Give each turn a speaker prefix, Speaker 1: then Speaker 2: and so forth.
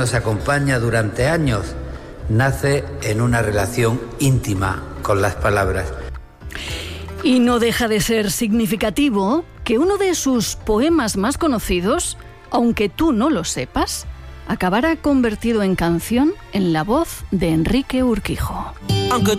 Speaker 1: nos acompaña durante años, nace en una relación íntima con las palabras.
Speaker 2: Y no deja de ser significativo que uno de sus poemas más conocidos, aunque tú no lo sepas, acabará convertido en canción en la voz de Enrique Urquijo.
Speaker 3: Aunque